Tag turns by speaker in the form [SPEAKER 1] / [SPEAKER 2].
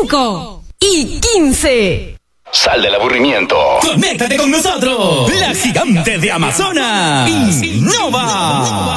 [SPEAKER 1] 5 y 15.
[SPEAKER 2] Sal del aburrimiento.
[SPEAKER 3] Conéctate con nosotros. La gigante de Amazonas. Innova.